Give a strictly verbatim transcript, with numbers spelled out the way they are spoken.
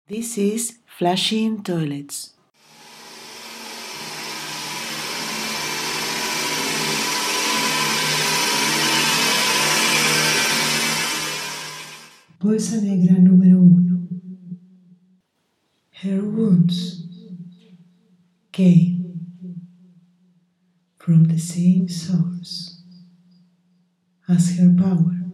This is Flashing Toilets. Bolsa negra número uno. Her wounds came from the same source as her power.